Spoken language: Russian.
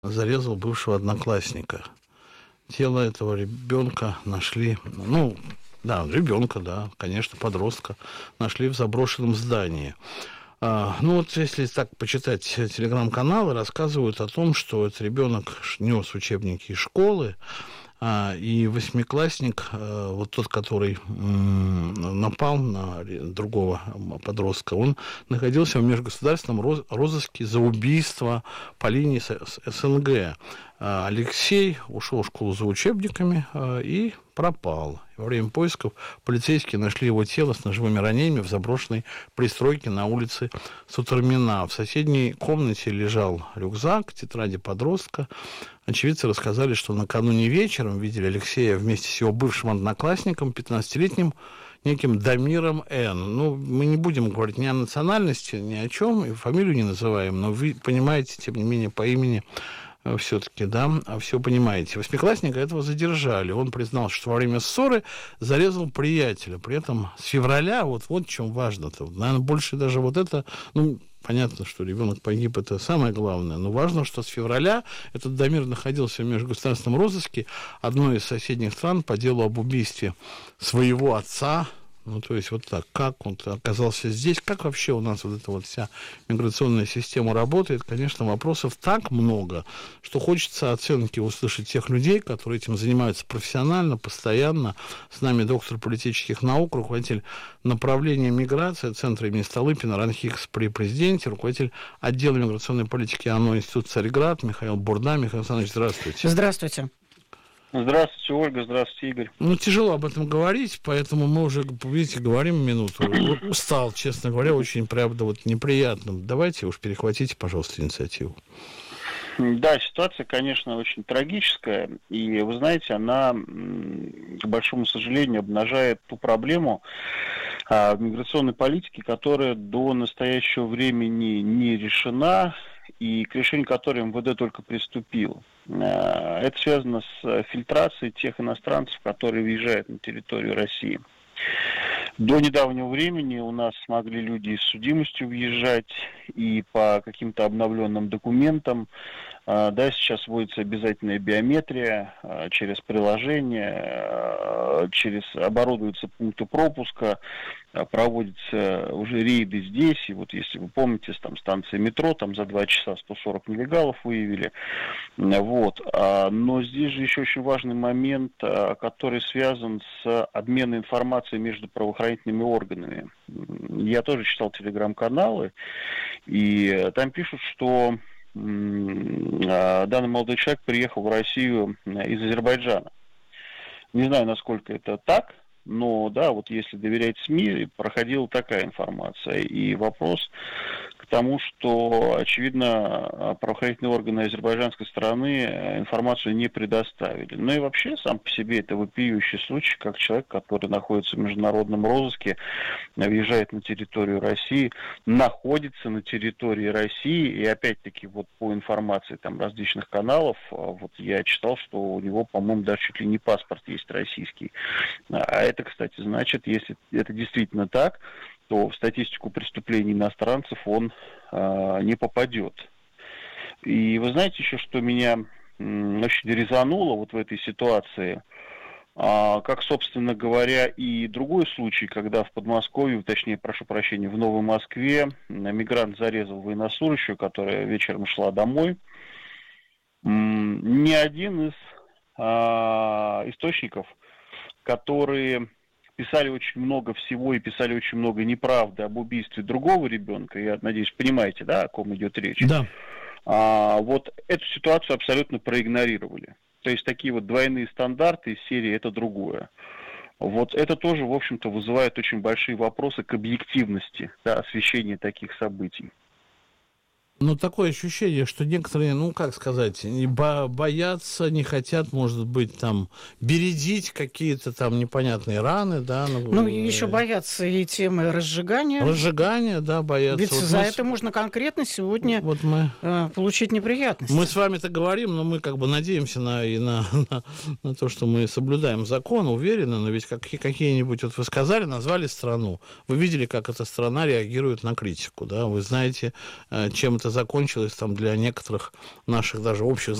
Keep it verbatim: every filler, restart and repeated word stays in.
зарезал бывшего одноклассника. Тело этого ребенка нашли, ну, да, ребенка, да, конечно, подростка, нашли в заброшенном здании. А, ну, вот если так почитать телеграм-каналы, рассказывают о том, что этот ребенок нес учебники из школы, а, и восьмиклассник, а, вот тот, который м, напал на другого подростка, он находился в межгосударственном роз- розыске за убийство по линии с- с- СНГ. А, Алексей ушел в школу за учебниками а, и пропал. Во время поисков полицейские нашли его тело с ножевыми ранениями в заброшенной пристройке на улице Сутормина. В соседней комнате лежал рюкзак, тетради подростка. Очевидцы рассказали, что накануне вечером видели Алексея вместе с его бывшим одноклассником, пятнадцатилетним, неким Дамиром Н. Ну, мы не будем говорить ни о национальности, ни о чем, и фамилию не называем, но вы понимаете, тем не менее, по имени все-таки, да, все понимаете. Восьмиклассника этого задержали. Он признал, что во время ссоры зарезал приятеля. При этом с февраля, вот, вот в чем важно-то, наверное, больше даже вот это, ну, понятно, что ребенок погиб, это самое главное, но важно, что с февраля этот Дамир находился в межгосударственном розыске одной из соседних стран по делу об убийстве своего отца. Ну, то есть, вот так, как он оказался здесь, как вообще у нас вот эта вот вся миграционная система работает, конечно, вопросов так много, что хочется оценки услышать тех людей, которые этим занимаются профессионально, постоянно. С нами доктор политических наук, руководитель направления миграции Центра имени Столыпина, РАНХИКС при президенте, руководитель отдела миграционной политики АНО Институт Царьград Михаил Бурда. Михаил Александрович, здравствуйте. Здравствуйте. Здравствуйте, Ольга, здравствуйте, Игорь. Ну, тяжело об этом говорить, поэтому мы уже, видите, говорим минуту. Устал, честно говоря, очень, правда, вот неприятно. Давайте уж перехватите, пожалуйста, инициативу. Да, ситуация, конечно, очень трагическая, и, вы знаете, она, к большому сожалению, обнажает ту проблему а, в миграционной политике, которая до настоящего времени не решена, и к решению которой МВД только приступило. Это связано с фильтрацией тех иностранцев, которые въезжают на территорию России. До недавнего времени у нас смогли люди и с судимостью въезжать, и по каким-то обновленным документам. Да, сейчас вводится обязательная биометрия через приложение, через оборудуются пункты пропуска, проводятся уже рейды здесь. И вот если вы помните, там станция метро, там за два часа сто сорок нелегалов выявили. Вот. Но здесь же еще очень важный момент, который связан с обменом информацией между правоохранительными органами. Я тоже читал телеграм-каналы, и там пишут, что данный молодой человек приехал в Россию из Азербайджана. Не знаю, насколько это так, но да, вот если доверять СМИ, проходила такая информация. И вопрос к тому, что, очевидно, правоохранительные органы азербайджанской стороны информацию не предоставили. Ну и вообще, сам по себе это вопиющий случай, как человек, который находится в международном розыске, въезжает на территорию России, находится на территории России, и опять-таки вот по информации там различных каналов, вот я читал, что у него, по-моему, даже чуть ли не паспорт есть российский. А это, кстати, значит, если это действительно так, то в статистику преступлений иностранцев он э, не попадет. И вы знаете еще, что меня м, очень резануло вот в этой ситуации, а, как, собственно говоря, и другой случай, когда в Подмосковье, точнее, прошу прощения, в Новой Москве мигрант зарезал военнослужащую, которая вечером шла домой. М, ни один из а, источников, которые писали очень много всего и писали очень много неправды об убийстве другого ребенка, я надеюсь, понимаете, да, о ком идет речь? Да. А, вот эту ситуацию абсолютно проигнорировали. То есть такие вот двойные стандарты из серии «это другое». Вот это тоже, в общем-то, вызывает очень большие вопросы к объективности, да, освещения таких событий. Ну, такое ощущение, что некоторые, ну, как сказать, бо- боятся, не хотят, может быть, там, бередить какие-то там непонятные раны, да. Ну, ну еще боятся и темы разжигания. Разжигания, да, боятся. Ведь вот за мы... это можно конкретно сегодня вот мы... получить неприятности. Мы с вами-то говорим, но мы как бы надеемся на, и на, на, на то, что мы соблюдаем закон, уверены, но ведь как, какие-нибудь, вот вы сказали, назвали страну, вы видели, как эта страна реагирует на критику, да, вы знаете, чем это закончилось там для некоторых наших даже общих